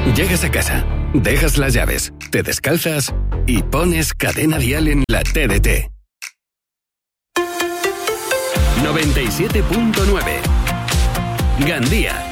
Llegas a casa, dejas las llaves, te descalzas y pones Cadena Dial en la TDT. 97.9 Gandía.